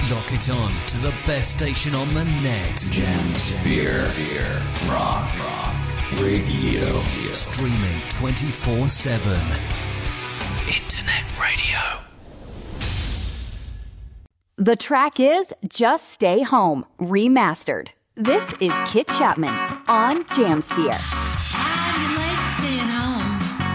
Lock it on to the best station on the net. Jamsphere. Rock Radio. Streaming 24/7. Internet radio. The track is Just Stay Home, remastered. This is Kit Chapman on Jamsphere.